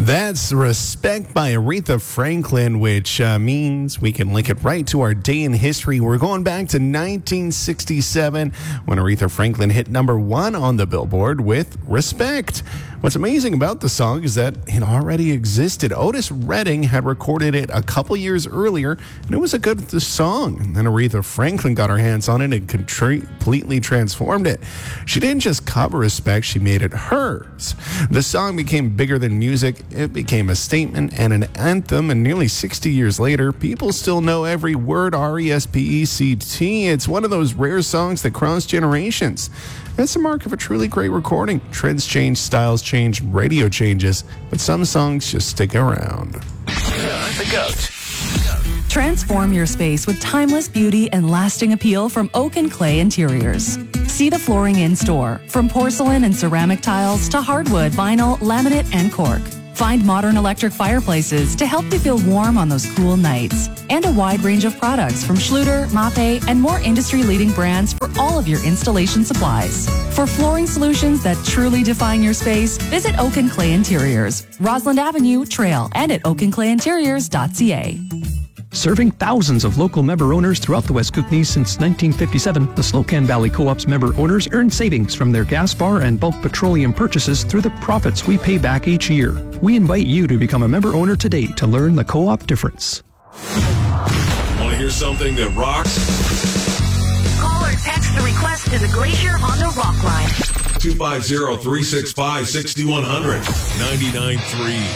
That's Respect by Aretha Franklin, which means we can link it right to our day in history. We're going back to 1967 when Aretha Franklin hit #1 on the Billboard with Respect. What's amazing about the song is that it already existed. Otis Redding had recorded it a couple years earlier, and it was a good song. And then Aretha Franklin got her hands on it and completely transformed it. She didn't just cover Respect, she made it hers. The song became bigger than music. It became a statement and an anthem, and nearly 60 years later, people still know every word, R-E-S-P-E-C-T. It's one of those rare songs that cross generations. That's the mark of a truly great recording. Trends change, styles change, radio changes, but some songs just stick around. The GOAT. Transform your space with timeless beauty and lasting appeal from Oak and Clay Interiors. See the flooring in store, from porcelain and ceramic tiles to hardwood, vinyl, laminate, and cork. Find modern electric fireplaces to help you feel warm on those cool nights. And a wide range of products from Schluter, Mape, and more industry-leading brands for all of your installation supplies. For flooring solutions that truly define your space, visit Oak and Clay Interiors, Roslyn Avenue, Trail, and at oakandclayinteriors.ca. Serving thousands of local member owners throughout the West Kootenays since 1957, the Slocan Valley Co-op's member owners earn savings from their gas bar and bulk petroleum purchases through the profits we pay back each year. We invite you to become a member owner today to learn the co-op difference. Want to hear something that rocks? Call or text the request to the Glacier Honda Rock Line. 250-365-6100. 99.3